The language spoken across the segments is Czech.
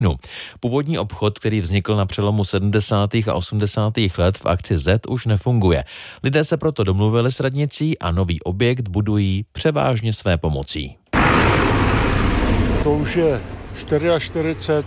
lednu. Původní obchod, který vznikl na přelomu 70. a 80. let v akci Z, už nefunguje. Lidé se proto domluvili s radnicí a nový objekt budují převážně své pomocí. To už je 44,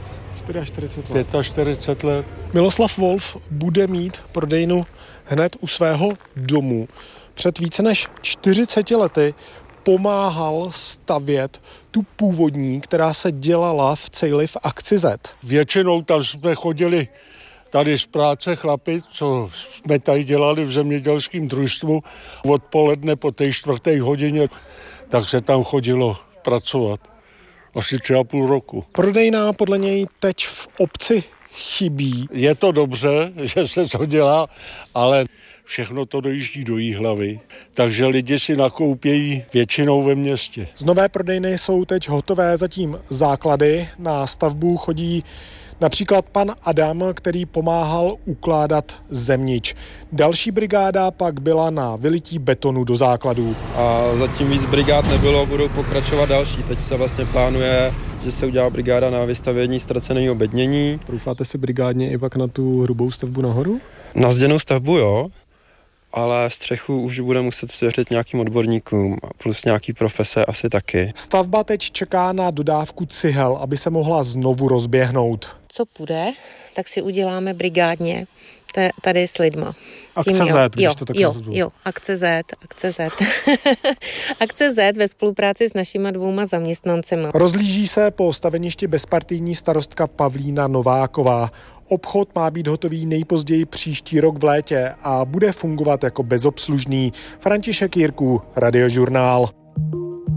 45 let. Miloslav Wolf bude mít prodejnu hned u svého domu. Před více než 40 lety pomáhal stavět tu původní, která se dělala v Cejli v akci Z. Většinou tam jsme chodili tady z práce chlapi, co jsme tady dělali v zemědělském družstvu odpoledne po té 4. hodině, tak se tam chodilo pracovat. Asi 3,5 roku. Prodejna podle něj teď v obci chybí. Je to dobře, že se to dělá, ale všechno to dojíždí do Jihlavy, takže lidi si nakoupějí většinou ve městě. Z nové prodejny jsou teď hotové zatím základy. Na stavbu chodí například pan Adam, který pomáhal ukládat zemnič. Další brigáda pak byla na vylití betonu do základů. A zatím víc brigád nebylo, budou pokračovat další. Teď se vlastně plánuje, že se udělá brigáda na vystavění ztraceného bednění. Doufáte si brigádně i pak na tu hrubou stavbu nahoru? Na zděnou stavbu jo, ale střechu už bude muset svěřit nějakým odborníkům, plus nějaký profese asi taky. Stavba teď čeká na dodávku cihel, aby se mohla znovu rozběhnout. Co půjde, tak si uděláme brigádně tady s lidma. Akce Z, když to tak nazvu. Jo, akce Z. Akce Z ve spolupráci s našima 2 zaměstnancema. Rozlíží se po staveništi bezpartijní starostka Pavlína Nováková. Obchod má být hotový nejpozději příští rok v létě a bude fungovat jako bezobslužný. František Jirků, Radiožurnál.